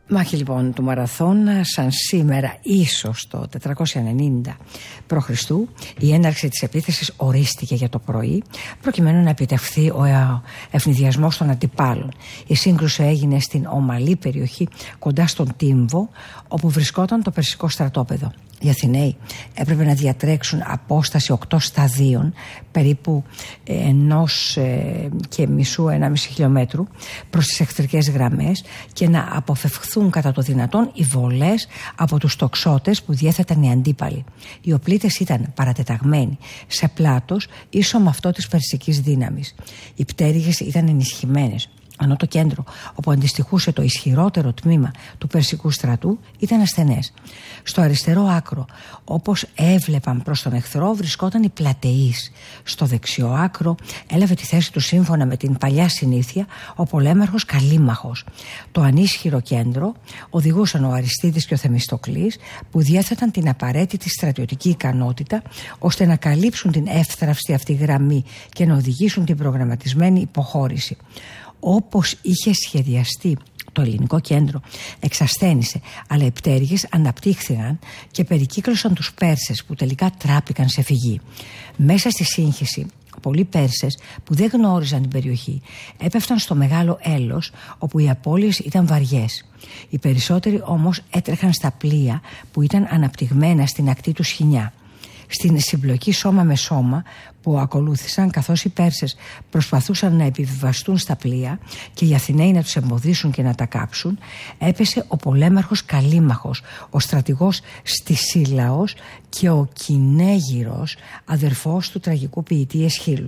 Μάχη λοιπόν του Μαραθώνα, σαν σήμερα ίσως το 490 π.Χ. η έναρξη της επίθεσης ορίστηκε για το πρωί προκειμένου να επιτευχθεί ο ευνηδιασμός των αντιπάλων. Η σύγκρουση έγινε στην ομαλή περιοχή κοντά στον Τύμβο, όπου βρισκόταν το περσικό στρατόπεδο. Οι Αθηναίοι έπρεπε να διατρέξουν απόσταση 8 σταδίων, περίπου 1,5 χιλιόμετρου προς τις εχθρικές γραμμές και να αποφευχθούν κατά το δυνατόν οι βολές από τους τοξότες που διέθεταν οι αντίπαλοι. Οι οπλίτες ήταν παρατεταγμένοι σε πλάτος ίσο με αυτό της περσικής δύναμης. Οι πτέρυγες ήταν ενισχυμένες, ενώ το κέντρο όπου αντιστοιχούσε το ισχυρότερο τμήμα του περσικού στρατού ήταν ασθενές. Στο αριστερό άκρο, όπως έβλεπαν προς τον εχθρό, βρισκόταν η Πλατεής. Στο δεξιό άκρο έλαβε τη θέση του σύμφωνα με την παλιά συνήθεια ο πολέμαρχος Καλίμαχος. Το ανίσχυρο κέντρο οδηγούσαν ο Αριστίδης και ο Θεμιστοκλής, που διέθεταν την απαραίτητη στρατιωτική ικανότητα ώστε να καλύψουν την εύθραυστη αυτή γραμμή και να οδηγήσουν την προγραμματισμένη υποχώρηση. Όπως είχε σχεδιαστεί, το ελληνικό κέντρο εξασθένησε, αλλά οι πτέρυγες αναπτύχθηκαν και περικύκλωσαν τους Πέρσες, που τελικά τράπηκαν σε φυγή. Μέσα στη σύγχυση, πολλοί Πέρσες που δεν γνώριζαν την περιοχή έπεφταν στο μεγάλο έλος, όπου οι απώλειες ήταν βαριές. Οι περισσότεροι όμως έτρεχαν στα πλοία που ήταν αναπτυγμένα στην ακτή του Σχοινιά. Στην συμπλοκή σώμα με σώμα που ακολούθησαν, καθώς οι Πέρσες προσπαθούσαν να επιβιβαστούν στα πλοία και οι Αθηναίοι να τους εμποδίσουν και να τα κάψουν, έπεσε ο πολέμαρχος Καλίμαχος, ο στρατηγός Στισίλαος και ο Κινέγυρος, αδερφός του τραγικού ποιητή Εσχύλου.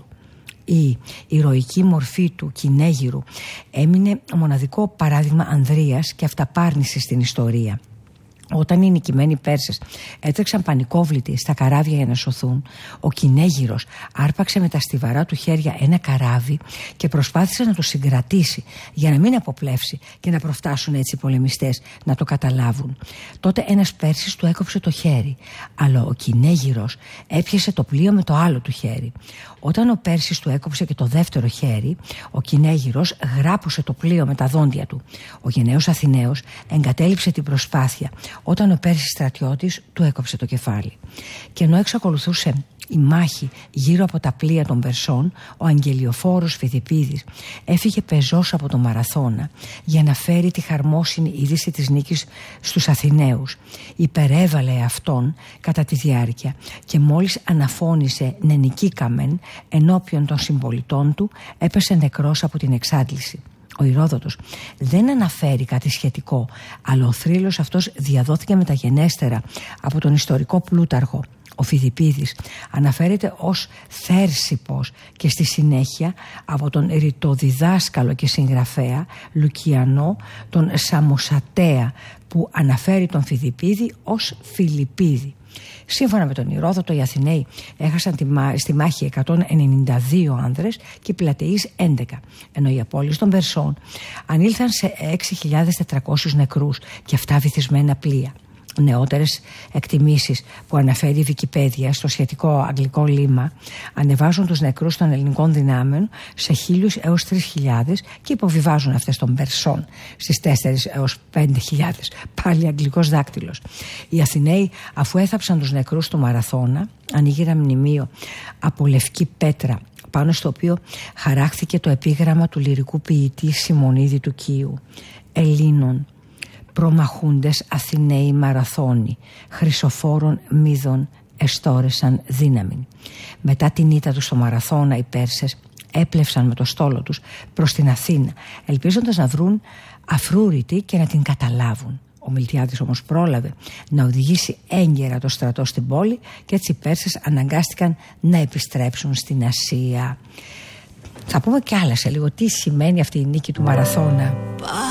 Η ηρωική μορφή του Κινέγυρου έμεινε μοναδικό παράδειγμα ανδρείας και αυταπάρνησης στην ιστορία. Όταν οι νικημένοι Πέρσες έτρεξαν πανικόβλητοι στα καράβια για να σωθούν, ο Κινέγυρος άρπαξε με τα στιβαρά του χέρια ένα καράβι και προσπάθησε να το συγκρατήσει για να μην αποπλέψει και να προφτάσουν έτσι οι πολεμιστές να το καταλάβουν. Τότε ένας Πέρσης του έκοψε το χέρι, αλλά ο Κινέγυρος έπιασε το πλοίο με το άλλο του χέρι. Όταν ο Πέρσης του έκοψε και το δεύτερο χέρι, ο Κινέγυρος γράπωσε το πλοίο με τα δόντια του. Ο γενναίος Αθηναίος εγκατέλειψε την προσπάθεια όταν ο Πέρσης στρατιώτης του έκοψε το κεφάλι. Και ενώ εξακολουθούσε η μάχη γύρω από τα πλοία των Περσών, ο αγγελιοφόρος Φιδιππίδης έφυγε πεζός από το Μαραθώνα για να φέρει τη χαρμόσυνη είδηση της νίκης στους Αθηναίους. Υπερέβαλε αυτόν κατά τη διάρκεια και μόλις αναφώνησε «Ναι, νικήκαμεν» ενώπιον των συμπολιτών του, έπεσε νεκρός από την εξάντληση. Ο Ηρόδοτος δεν αναφέρει κάτι σχετικό, αλλά ο θρύλος αυτός διαδόθηκε μεταγενέστερα από τον ιστορικό Πλούταρχο. Ο Φιδιππίδης αναφέρεται ως Θέρσιπος και στη συνέχεια από τον ρητοδιδάσκαλο και συγγραφέα Λουκιανό τον Σαμοσατέα, που αναφέρει τον Φιδιππίδη ως Φιλιππίδη. Σύμφωνα με τον Ηρόδοτο, οι Αθηναίοι έχασαν στη μάχη 192 άνδρες και οι Πλατεείς 11, ενώ οι απώλειες των Περσών ανήλθαν σε 6.400 νεκρούς και 7 βυθισμένα πλοία. Νεότερες εκτιμήσεις που αναφέρει η Wikipedia στο σχετικό αγγλικό λίμμα ανεβάζουν τους νεκρούς των ελληνικών δυνάμεων σε 1.000 έως 3.000 και υποβιβάζουν αυτές των Περσών στις 4 έως 5.000. Πάλι αγγλικός δάκτυλος. Οι Αθηναίοι, αφού έθαψαν τους νεκρούς του Μαραθώνα, ανοίγει μνημείο από λευκή πέτρα, πάνω στο οποίο χαράχθηκε το επίγραμμα του λυρικού ποιητή Σιμονίδη του Κίου. Ελλήνων προμαχούντες Αθηναίοι Μαραθώνοι, χρυσοφόρων μύδων εστόρεσαν δύναμη. Μετά την ήττα τους στο Μαραθώνα, οι Πέρσες έπλευσαν με το στόλο τους προς την Αθήνα, ελπίζοντας να βρουν Αφρούρητη και να την καταλάβουν. Ο Μιλτιάδης όμως πρόλαβε να οδηγήσει έγκαιρα το στρατό στην πόλη και έτσι οι Πέρσες αναγκάστηκαν να επιστρέψουν στην Ασία. Θα πούμε κι άλλα σε λίγο τι σημαίνει αυτή η νίκη του Μαραθώνα.